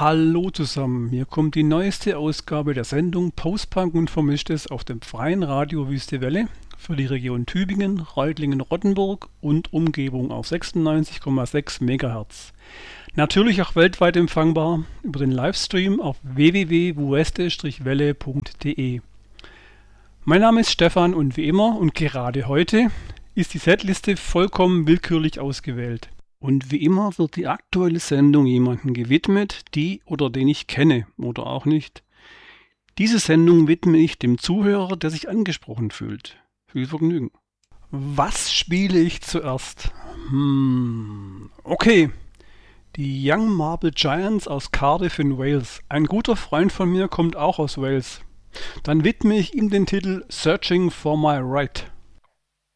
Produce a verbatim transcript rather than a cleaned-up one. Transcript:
Hallo zusammen, hier kommt die neueste Ausgabe der Sendung Postpunk und Vermischtes auf dem freien Radio Wüste Welle für die Region Tübingen, Reutlingen-Rottenburg und Umgebung auf sechsundneunzig Komma sechs Megahertz. Natürlich auch weltweit empfangbar über den Livestream auf w w w punkt wueste welle punkt de. Mein Name ist Stefan und wie immer und gerade heute ist die Setliste vollkommen willkürlich ausgewählt. Und wie immer wird die aktuelle Sendung jemandem gewidmet, die oder den ich kenne oder auch nicht. Diese Sendung widme ich dem Zuhörer, der sich angesprochen fühlt. Viel Vergnügen. Was spiele ich zuerst? Hm, okay. Die Young Marble Giants aus Cardiff in Wales. Ein guter Freund von mir kommt auch aus Wales. Dann widme ich ihm den Titel Searching for My Right.